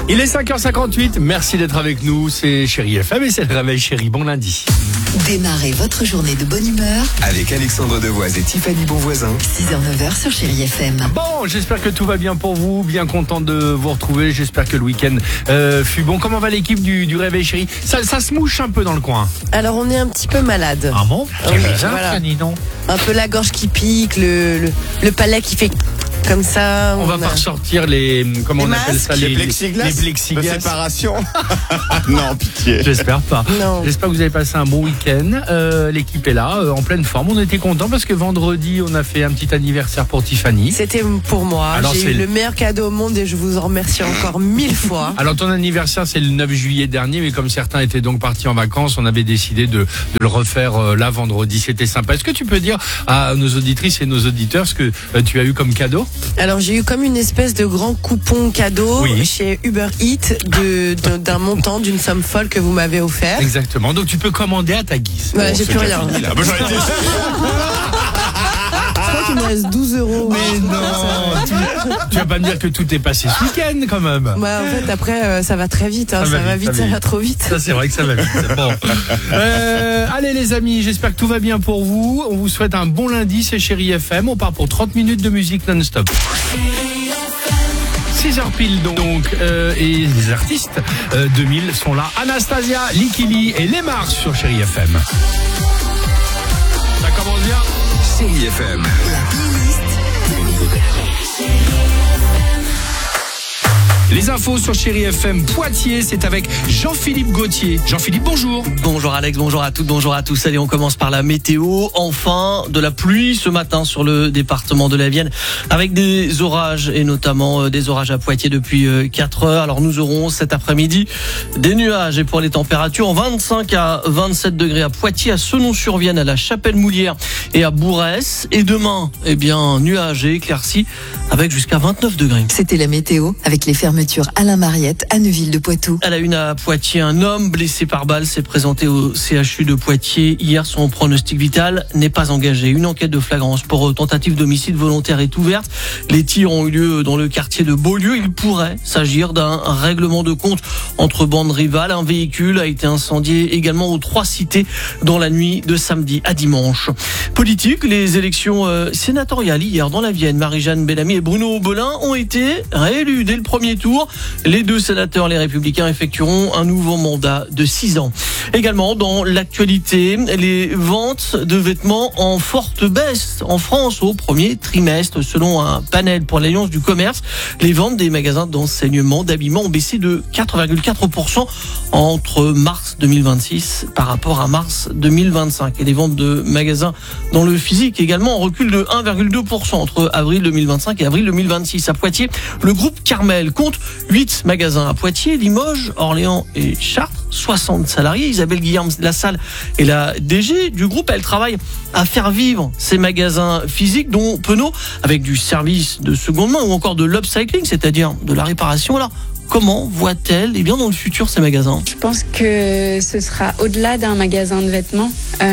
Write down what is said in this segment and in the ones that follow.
Il est 5h58, merci d'être avec nous, c'est Chérie FM et c'est le réveil Chérie, bon lundi. Démarrez votre journée de bonne humeur avec Alexandre Devoise et Tiffany Bonvoisin. 6h-9h sur Chérie FM. Bon, j'espère que tout va bien pour vous, bien content de vous retrouver, j'espère que le week-end fut bon. Comment va l'équipe du réveil Chérie? Ça se mouche un peu dans le coin. Alors on est un petit peu malade. Ah bon? C'est bizarre, voilà. Non. Un peu la gorge qui pique, le palais qui fait comme ça. On va pas ressortir les comment les on appelle ça, les plexiglas, les plexiglas. de séparation. Non, pitié. J'espère pas. Non. J'espère que vous avez passé un bon week-end. L'équipe est là, en pleine forme. On était contents parce que vendredi, on a fait un petit anniversaire pour Tiffany. C'était pour moi. Alors, j'ai eu le meilleur cadeau au monde et je vous en remercie encore 1000 fois. Alors ton anniversaire c'est le 9 juillet dernier, mais comme certains étaient donc partis en vacances, on avait décidé de le refaire là vendredi. C'était sympa. Est-ce que tu peux dire à nos auditrices et nos auditeurs ce que tu as eu comme cadeau? Alors j'ai eu comme une espèce de grand coupon cadeau chez Uber Eats d'un montant, d'une somme folle que vous m'avez offert. Exactement. Donc tu peux commander à ta guise. Voilà, j'ai plus rien. Il me reste 12 €. Mais non, tu vas pas me dire que tout est passé ce week-end quand même. Ouais, en fait après ça va très vite, hein. ça va trop vite. Ça c'est vrai que ça va vite. Bon. Allez les amis, j'espère que tout va bien pour vous. On vous souhaite un bon lundi, c'est Chérie FM. On part pour 30 minutes de musique non-stop. 6h pile donc et les artistes 2000 sont là. Anastasia, Likili et Les Mars sur Chérie FM. Ça commence bien. Chérie FM. Les infos sur Chérie FM Poitiers, c'est avec Jean-Philippe Gauthier. Jean-Philippe, bonjour. Bonjour Alex, bonjour à toutes, bonjour à tous. Allez, on commence par la météo. Enfin, de la pluie ce matin sur le département de la Vienne, avec des orages et notamment des orages à Poitiers depuis 4 heures. Alors nous aurons cet après-midi des nuages et pour les températures, 25 à 27 degrés à Poitiers, à Senon-sur-Vienne, à la Chapelle-Moulière et à Bourrès. Et demain, nuages et éclaircies avec jusqu'à 29 degrés. C'était la météo avec les fermetures Alain Mariette à Neuville-de-Poitou. À la une à Poitiers, un homme blessé par balle s'est présenté au CHU de Poitiers. Hier, son pronostic vital n'est pas engagé. Une enquête de flagrance pour tentative d'homicide volontaire est ouverte. Les tirs ont eu lieu dans le quartier de Beaulieu. Il pourrait s'agir d'un règlement de compte entre bandes rivales. Un véhicule a été incendié également aux 3 cités dans la nuit de samedi à dimanche. Politique, les élections sénatoriales hier dans la Vienne. Marie-Jeanne Bellamy et Bruno Belin ont été réélus dès le premier tour. Les 2 sénateurs, les Républicains, effectueront un nouveau mandat de 6 ans. Également, dans l'actualité, les ventes de vêtements en forte baisse en France au premier trimestre. Selon un panel pour l'Alliance du commerce, les ventes des magasins d'enseignement, d'habillement ont baissé de 4,4% entre mars 2026 par rapport à mars 2025. Et les ventes de magasins dans le physique également en recul de 1,2% entre avril 2025 et avril 2026. À Poitiers, le groupe Carmel compte 8 magasins à Poitiers, Limoges, Orléans et Chartres, 60 salariés. Isabelle Guillaume-Lassalle est la DG du groupe. Elle travaille à faire vivre ces magasins physiques, dont Penaud, avec du service de seconde main ou encore de l'upcycling, c'est-à-dire de la réparation. Alors, comment voit-elle dans le futur ces magasins? Je pense que ce sera au-delà d'un magasin de vêtements.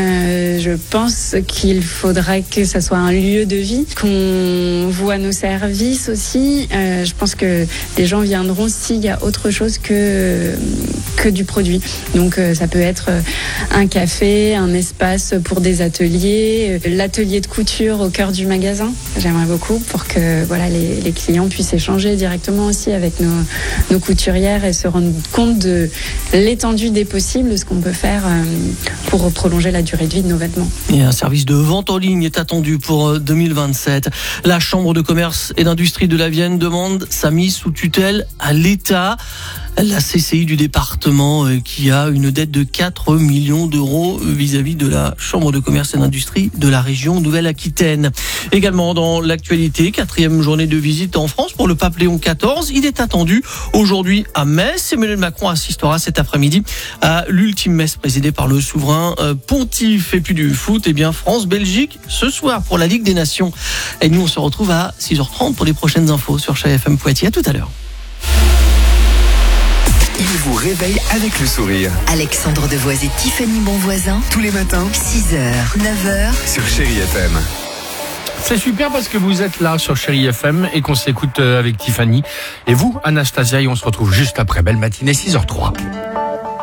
Je pense qu'il faudra que ça soit un lieu de vie, qu'on voit nos services aussi. Je pense que les gens viendront s'il y a autre chose que du produit. Donc ça peut être un café, un espace pour des ateliers, l'atelier de couture au cœur du magasin. J'aimerais beaucoup pour que les clients puissent échanger directement aussi avec nos couturières et se rendre compte de l'étendue des possibles, de ce qu'on peut faire pour prolonger la durée de vie de nos vêtements. Et un service de vente en ligne est attendu pour 2027. La Chambre de commerce et d'industrie de la Vienne demande sa mise sous tutelle à l'État. La CCI du département qui a une dette de 4 millions d'euros vis-à-vis de la Chambre de commerce et d'industrie de la région Nouvelle-Aquitaine. Également dans l'actualité, 4e journée de visite en France pour le pape Léon XIV. Il est attendu aujourd'hui à Metz. Emmanuel Macron assistera cet après-midi à l'ultime messe présidée par le souverain pontife. Et puis du foot, France-Belgique ce soir pour la Ligue des Nations. Et nous, on se retrouve à 6h30 pour les prochaines infos sur Chérie FM Poitiers. À tout à l'heure. Il vous réveille avec le sourire. Alexandre Devoise et Tiffany Bonvoisin. Tous les matins, 6h, 9h sur Chérie FM. C'est super parce que vous êtes là sur Chérie FM et qu'on s'écoute avec Tiffany. Et vous, Anastasia, et on se retrouve juste après. Belle matinée, 6h03.